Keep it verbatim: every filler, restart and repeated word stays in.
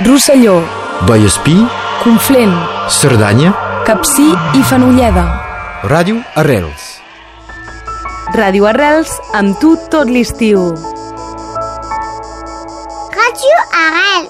Rosselló, Vallespí, Conflent, Cerdanya, Capcir i Fenolleda. Ràdio Arrels. Ràdio Arrels, amb tu tot l'estiu. Ràdio Arrels.